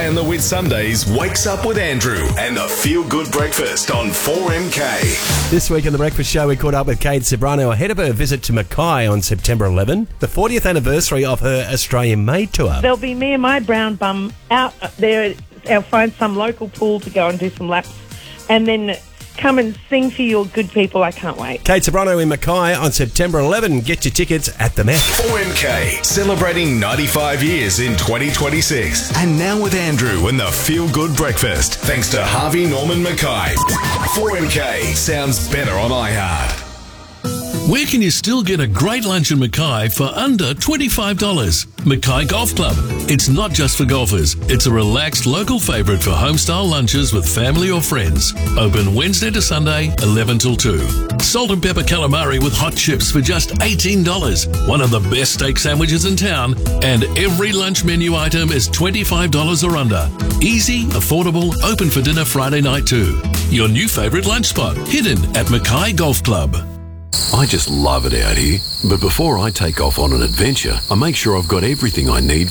and the Whitsundays wakes up with Andrew and the Feel Good Breakfast on 4MK. This week on The Breakfast Show, we caught up with Kate Ceberano ahead of her visit to Mackay on September 11, the 40th anniversary of her Australian Made tour. There'll be me and my brown bum out there. I'll find some local pool to go and do some laps and then come and sing for your good people. I can't wait. Kate Ceberano in Mackay on September 11. Get your tickets at the Met. 4MK, celebrating 95 years in 2026. And now with Andrew and the Feel Good Breakfast. Thanks to Harvey Norman Mackay. 4MK sounds better on iHeart. Where can you still get a great lunch in Mackay for under $25? Mackay Golf Club. It's not just for golfers. It's a relaxed local favourite for home-style lunches with family or friends. Open Wednesday to Sunday, 11 till 2. Salt and pepper calamari with hot chips for just $18. One of the best steak sandwiches in town. And every lunch menu item is $25 or under. Easy, affordable, open for dinner Friday night too. Your new favourite lunch spot, hidden at Mackay Golf Club. I just love it out here, but before I take off on an adventure, I make sure I've got everything I need